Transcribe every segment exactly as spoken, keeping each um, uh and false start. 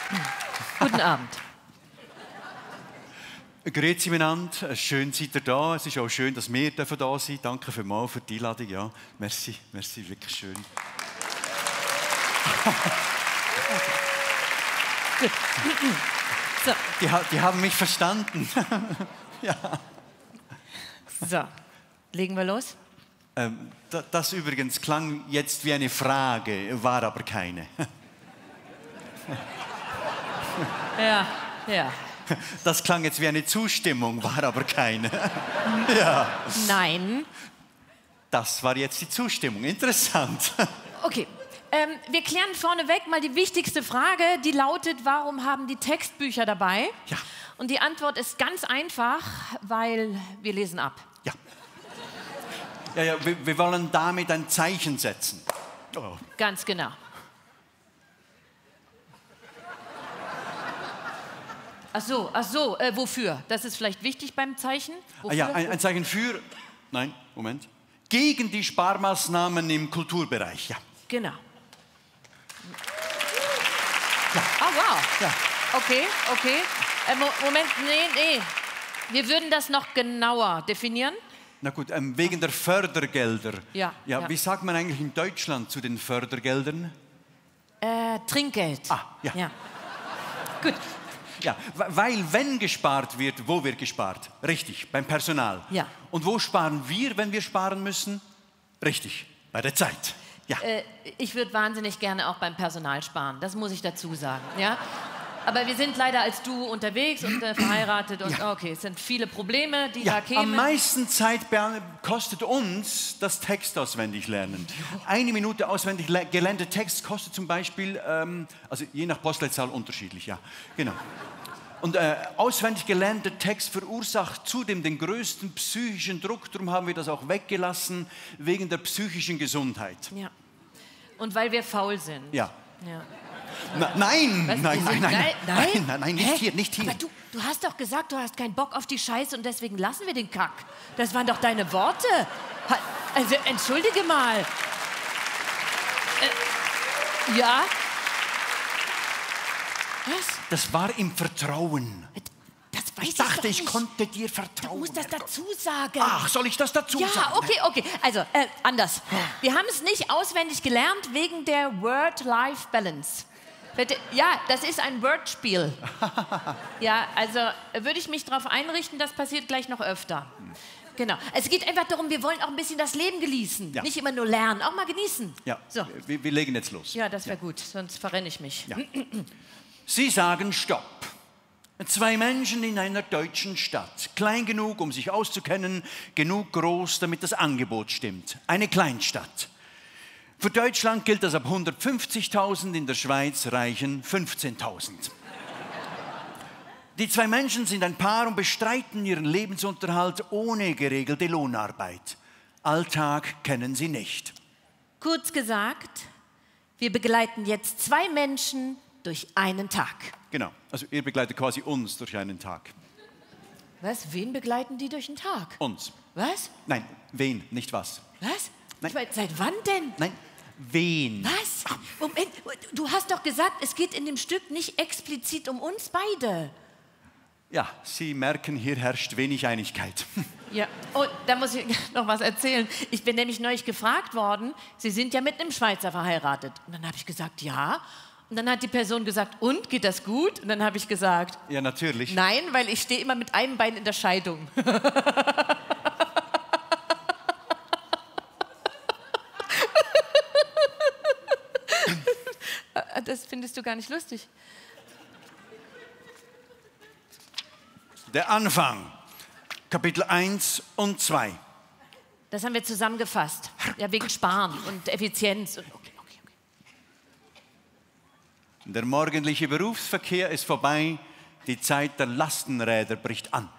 Guten Abend. Grüezi miteinander, schön seid ihr da. Es ist auch schön, dass wir da sein dürfen. Danke vielmals für die Einladung. Ja, merci, merci, wirklich schön. Gut. So. Die, die haben mich verstanden. Ja. So, legen wir los? Ähm, das übrigens klang jetzt wie eine Frage, war aber keine. Ja, ja. Das klang jetzt wie eine Zustimmung, war aber keine. Ja. Nein. Das war jetzt die Zustimmung. Interessant. Okay. Ähm, wir klären vorneweg mal die wichtigste Frage, die lautet, warum haben die Textbücher dabei? Ja. Und die Antwort ist ganz einfach, weil wir lesen ab. Ja. Ja, ja, wir, wir wollen damit ein Zeichen setzen. Oh. Ganz genau. Ach so, ach so, äh, wofür? Das ist vielleicht wichtig beim Zeichen? Ah, ja, ein, ein Zeichen für, nein, Moment, gegen die Sparmaßnahmen im Kulturbereich, ja. Genau. Ja. Ah, wow. Ja. Okay, okay. Äh, Mo Moment, nee, nee. Wir würden das noch genauer definieren. Na gut, ähm, wegen der Fördergelder. Ja, ja, ja. Wie sagt man eigentlich in Deutschland zu den Fördergeldern? Äh, Trinkgeld. Ah, ja. Ja. Gut. Ja, weil wenn gespart wird, wo wird gespart? Richtig, beim Personal. Ja. Und wo sparen wir, wenn wir sparen müssen? Richtig, bei der Zeit. Ja. Äh, ich würde wahnsinnig gerne auch beim Personal sparen, das muss ich dazu sagen. Ja? Aber wir sind leider als Du unterwegs und äh, verheiratet und Ja. okay, es sind viele Probleme, die Ja, da kämen. am meisten Zeit kostet uns das Text auswendig lernen. Eine Minute auswendig gelernter Text kostet zum Beispiel, ähm, also je nach Postleitzahl unterschiedlich, ja, genau. Und äh, auswendig gelernter Text verursacht zudem den größten psychischen Druck, darum haben wir das auch weggelassen, wegen der psychischen Gesundheit. Ja. Und weil wir faul sind. Ja. Ja. Na, nein, Was? nein, Wir nein, sind nein, geil? nein, nein, nein, nein, nicht Hä? hier, nicht hier. Aber du, du hast doch gesagt, du hast keinen Bock auf die Scheiße und deswegen lassen wir den Kack. Das waren doch deine Worte. Ha, also, entschuldige mal. Äh, ja? Was? Das war im Vertrauen. Das weiß Ich dachte, ich, ich doch nicht. konnte dir vertrauen. Du musst das dazu sagen. Ach, soll ich das dazu Ja, sagen? okay, okay. Also, äh, anders. Wir haben es nicht auswendig gelernt wegen der Word-Life-Balance. Ja, das ist ein Wordspiel. Ja, also äh, würde ich mich darauf einrichten, das passiert gleich noch öfter. Genau. Es geht einfach darum, wir wollen auch ein bisschen das Leben genießen. Ja. Nicht immer nur lernen, auch mal genießen. Ja, So. wir, wir legen jetzt los. Ja, das wäre gut, sonst verrenne ich mich. Ja. Sie sagen Stopp. Zwei Menschen in einer deutschen Stadt. Klein genug, um sich auszukennen, genug groß, damit das Angebot stimmt. Eine Kleinstadt. Für Deutschland gilt das ab hundertfünfzigtausend, in der Schweiz reichen fünfzehntausend. Die zwei Menschen sind ein Paar und bestreiten ihren Lebensunterhalt ohne geregelte Lohnarbeit. Alltag kennen sie nicht. Kurz gesagt, wir begleiten jetzt zwei Menschen durch einen Tag. Genau, also ihr begleitet quasi uns durch einen Tag. Was? Wen begleiten die durch den Tag? Uns. Was? Nein, wen, nicht was. Was? Nein. Ich meine, seit wann denn? Nein, wen. Was? Moment, du hast doch gesagt, es geht in dem Stück nicht explizit um uns beide. Ja, Sie merken, hier herrscht wenig Einigkeit. Ja, oh, da muss ich noch was erzählen. Ich bin nämlich neulich gefragt worden, Sie sind ja mit einem Schweizer verheiratet. Und dann habe ich gesagt, ja. Und dann hat die Person gesagt, und, geht das gut? Und dann habe ich gesagt, Ja, natürlich. nein, weil ich stehe immer mit einem Bein in der Scheidung. Das findest du gar nicht lustig. Der Anfang, Kapitel eins und zwei. Das haben wir zusammengefasst. Ja, wegen Sparen und Effizienz. Und okay, okay, okay. Der morgendliche Berufsverkehr ist vorbei, die Zeit der Lastenräder bricht an.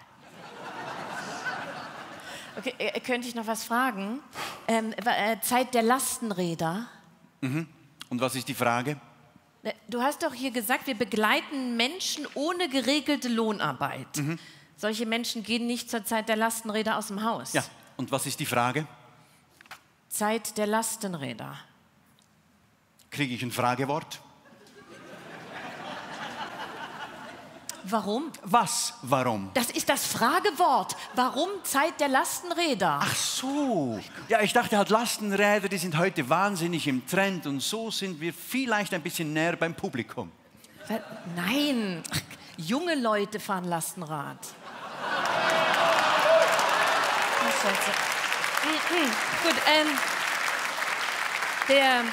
Okay, äh, könnte ich noch was fragen? Ähm, äh, Zeit der Lastenräder. Mhm. Und was ist die Frage? Du hast doch hier gesagt, wir begleiten Menschen ohne geregelte Lohnarbeit. Mhm. Solche Menschen gehen nicht zur Zeit der Lastenräder aus dem Haus. Ja, und was ist die Frage? Zeit der Lastenräder. Kriege ich ein Fragewort? Warum? Was, warum? Das ist das Fragewort. Warum Zeit der Lastenräder? Ach so. Ja, ich dachte halt, Lastenräder, die sind heute wahnsinnig im Trend und so sind wir vielleicht ein bisschen näher beim Publikum. Nein, Ach, junge Leute fahren Lastenrad. Oh, Scheiße. Mhm. Gut, ähm, der,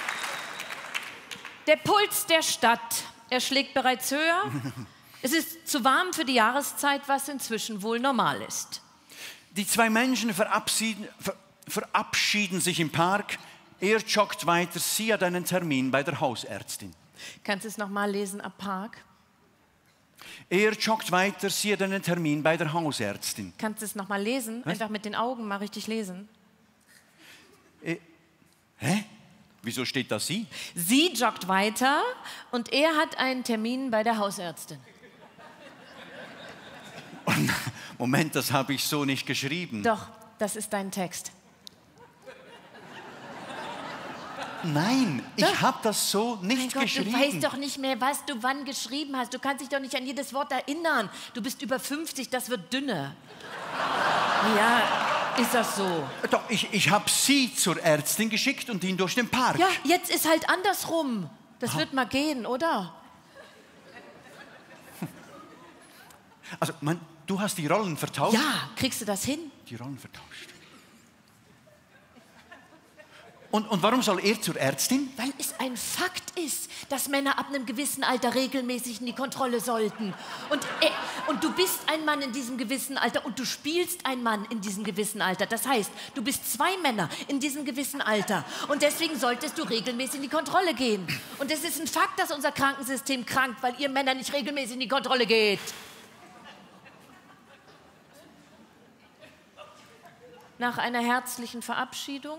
der Puls der Stadt, er schlägt bereits höher. Es ist zu warm für die Jahreszeit, was inzwischen wohl normal ist. Die zwei Menschen verabschieden, ver, verabschieden sich im Park. Er joggt weiter, sie hat einen Termin bei der Hausärztin. Kannst du es nochmal lesen ab Park? Er joggt weiter, sie hat einen Termin bei der Hausärztin. Kannst du es nochmal lesen? Was? Einfach mit den Augen mal richtig lesen. Äh, hä? Wieso steht da sie? Sie joggt weiter und er hat einen Termin bei der Hausärztin. Moment, das habe ich so nicht geschrieben. Doch, das ist dein Text. Nein, Doch. ich habe das so nicht Mein Gott, geschrieben. du weißt doch nicht mehr, was du wann geschrieben hast. Du kannst dich doch nicht an jedes Wort erinnern. Du bist über fünfzig, das wird dünner. Ja, ist das so? Doch, ich, ich habe sie zur Ärztin geschickt und ihn durch den Park. Ja, jetzt ist halt andersrum. Das Aha. wird mal gehen, oder? Also, man, du hast die Rollen vertauscht? Ja, kriegst du das hin? Die Rollen vertauscht. Und, und warum soll er zur Ärztin? Weil es ein Fakt ist, dass Männer ab einem gewissen Alter regelmäßig in die Kontrolle sollten. Und, äh, und du bist ein Mann in diesem gewissen Alter und du spielst ein Mann in diesem gewissen Alter. Das heißt, du bist zwei Männer in diesem gewissen Alter. Und deswegen solltest du regelmäßig in die Kontrolle gehen. Und es ist ein Fakt, dass unser Krankensystem krankt, weil ihr Männer nicht regelmäßig in die Kontrolle geht. Nach einer herzlichen Verabschiedung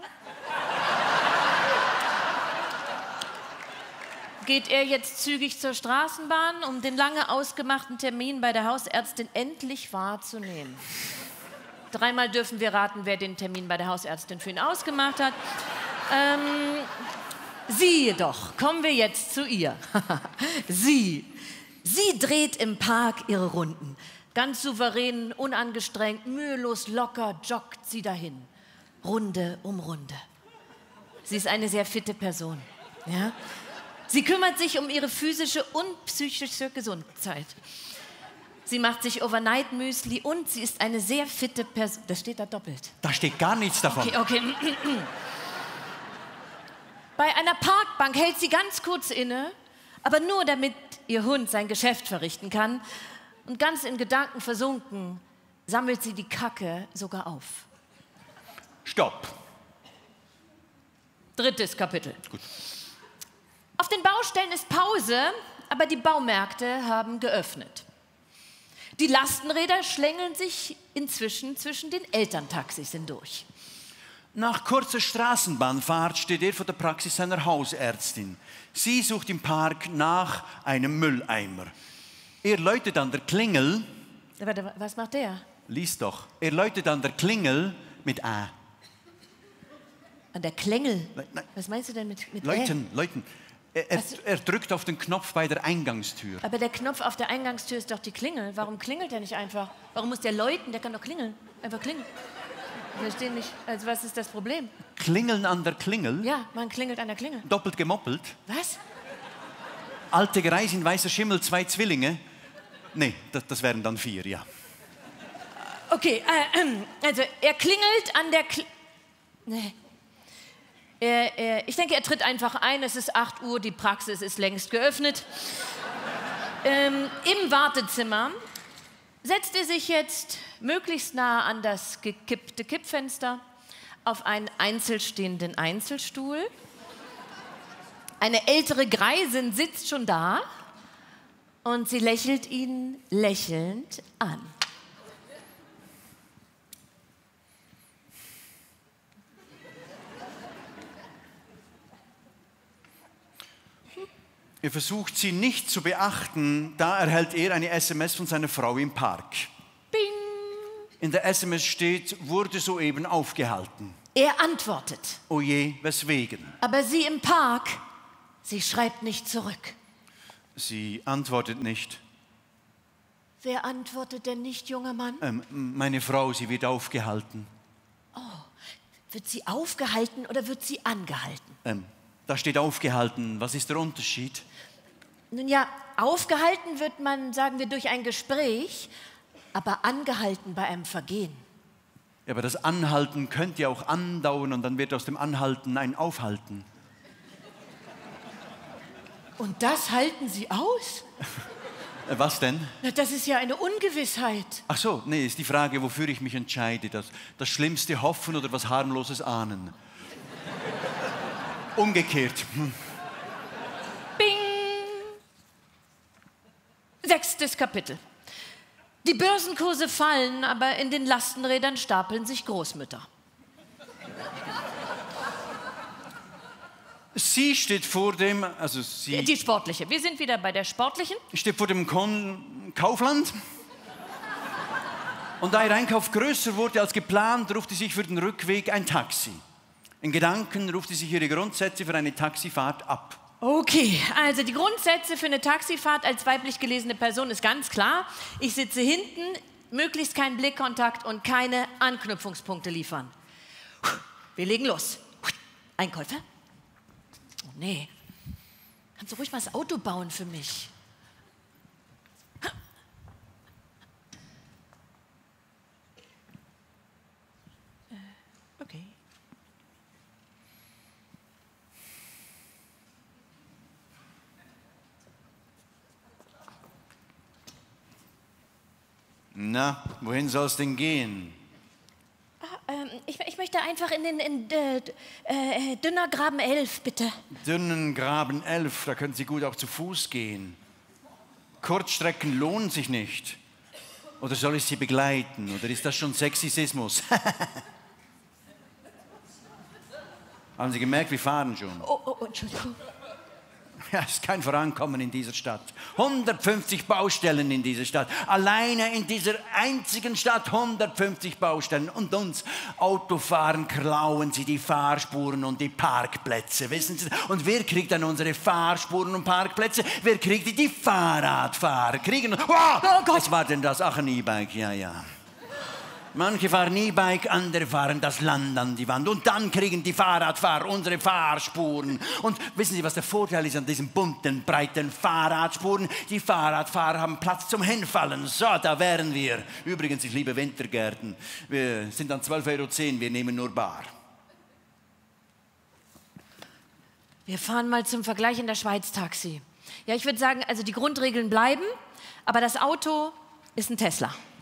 geht er jetzt zügig zur Straßenbahn, um den lange ausgemachten Termin bei der Hausärztin endlich wahrzunehmen. Dreimal dürfen wir raten, wer den Termin bei der Hausärztin für ihn ausgemacht hat. Ähm, sie jedoch, kommen wir jetzt zu ihr. Sie, sie dreht im Park ihre Runden. Ganz souverän, unangestrengt, mühelos, locker joggt sie dahin. Runde um Runde. Sie ist eine sehr fitte Person. Ja? Sie kümmert sich um ihre physische und psychische Gesundheit. Sie macht sich Overnight-Müsli und sie ist eine sehr fitte Person. Das steht da doppelt. Da steht gar nichts davon. Okay, okay. Bei einer Parkbank hält sie ganz kurz inne, aber nur damit ihr Hund sein Geschäft verrichten kann. Und ganz in Gedanken versunken, sammelt sie die Kacke sogar auf. Stopp. Drittes Kapitel. Gut. Auf den Baustellen ist Pause, aber die Baumärkte haben geöffnet. Die Lastenräder schlängeln sich inzwischen zwischen den Elterntaxis hindurch. Nach kurzer Straßenbahnfahrt steht er vor der Praxis seiner Hausärztin. Sie sucht im Park nach einem Mülleimer. Er läutet an der Klingel. Warte, was macht der? Lies doch. Er läutet an der Klingel mit A. An der Klingel? Nein, nein. Was meinst du denn mit, mit Läuten, Ä? läuten. Er, er, er drückt auf den Knopf bei der Eingangstür. Aber der Knopf auf der Eingangstür ist doch die Klingel. Warum klingelt der nicht einfach? Warum muss der läuten? Der kann doch klingeln. Einfach klingeln. Ich verstehe nicht. Also was ist das Problem? Klingeln an der Klingel? Ja, man klingelt an der Klingel. Doppelt gemoppelt? Was? Alte Greisin, weißer Schimmel, zwei Zwillinge? Nee, das, das wären dann vier, ja. Okay, äh, also er klingelt an der Kl nee. er, er, Ich denke, er tritt einfach ein. Es ist acht Uhr, die Praxis ist längst geöffnet. ähm, Im Wartezimmer setzt er sich jetzt möglichst nah an das gekippte Kippfenster auf einen einzelstehenden Einzelstuhl. Eine ältere Greisin sitzt schon da und sie lächelt ihn lächelnd an. Er versucht, sie nicht zu beachten, da erhält er eine S M S von seiner Frau im Park. Bing! In der S M S steht, wurde soeben aufgehalten. Er antwortet. Oh je, weswegen? Aber sie im Park, sie schreibt nicht zurück. Sie antwortet nicht. Wer antwortet denn nicht, junger Mann? Ähm, meine Frau, sie wird aufgehalten. Oh, wird sie aufgehalten oder wird sie angehalten? Ähm, da steht aufgehalten. Was ist der Unterschied? Nun ja, aufgehalten wird man, sagen wir, durch ein Gespräch, aber angehalten bei einem Vergehen. Ja, aber das Anhalten könnte ja auch andauern und dann wird aus dem Anhalten ein Aufhalten. Und das halten Sie aus? Äh, was denn? Na, das ist ja eine Ungewissheit. Ach so, nee, ist die Frage, wofür ich mich entscheide. Das, das Schlimmste hoffen oder was Harmloses ahnen. Umgekehrt. Hm. Bing! Sechstes Kapitel. Die Börsenkurse fallen, aber in den Lastenrädern stapeln sich Großmütter. Sie steht vor dem, also sie Die sportliche. Wir sind wieder bei der sportlichen. steht vor dem Kon Kaufland. Und da ihr Einkauf größer wurde als geplant, ruft sie sich für den Rückweg ein Taxi. In Gedanken ruft sie sich ihre Grundsätze für eine Taxifahrt ab. Okay, also die Grundsätze für eine Taxifahrt als weiblich gelesene Person ist ganz klar. Ich sitze hinten, möglichst keinen Blickkontakt und keine Anknüpfungspunkte liefern. Wir legen los. Einkäufe? Oh nee, kannst du ruhig mal das Auto bauen für mich? Okay. Na, wohin soll es denn gehen? Ähm, ich, ich möchte einfach in den in, äh, äh, Dünnergraben elf, bitte. Dünnengraben elf, da können Sie gut auch zu Fuß gehen. Kurzstrecken lohnen sich nicht. Oder soll ich Sie begleiten? Oder ist das schon Sexismus? Haben Sie gemerkt, wir fahren schon. Oh, oh, oh, Entschuldigung. Ja, es ist kein Vorankommen in dieser Stadt. hundertfünfzig Baustellen in dieser Stadt. Alleine in dieser einzigen Stadt hundertfünfzig Baustellen. Und uns Autofahren klauen sie die Fahrspuren und die Parkplätze, wissen Sie? Und wer kriegt dann unsere Fahrspuren und Parkplätze? Wer kriegt die? Die Fahrradfahrer kriegen. Oh, oh Gott! Was war denn das? Ach, ein E-Bike, ja, ja. Manche fahren E-Bike, andere fahren das Land an die Wand. Und dann kriegen die Fahrradfahrer unsere Fahrspuren. Und wissen Sie, was der Vorteil ist an diesen bunten, breiten Fahrradspuren? Die Fahrradfahrer haben Platz zum Hinfallen. So, da wären wir. Übrigens, ich liebe Wintergärten. Wir sind dann zwölf Euro zehn, wir nehmen nur bar. Wir fahren mal zum Vergleich in der Schweiz Taxi. Ja, ich würde sagen, also die Grundregeln bleiben, aber das Auto ist ein Tesla.